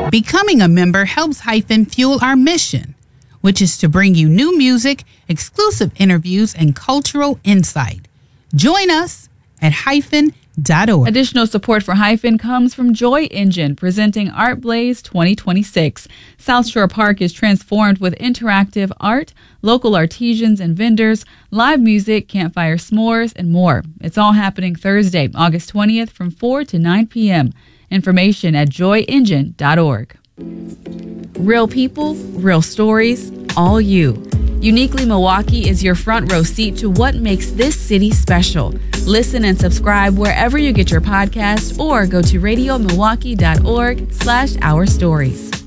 Becoming a member helps Hyphen fuel our mission, which is to bring you new music, exclusive interviews, and cultural insight. Join us at hyphen.org. Additional support for Hyphen comes from Joy Engine, presenting Art Blaze 2026. South Shore Park is transformed with interactive art, local artisans and vendors, live music, campfire s'mores, and more. It's all happening Thursday, August 20th from 4 to 9 p.m. Information at joyengine.org. Real people, real stories, all you. Uniquely Milwaukee is your front row seat to what makes this city special. Listen and subscribe wherever you get your podcasts or go to radiomilwaukee.org/ourstories.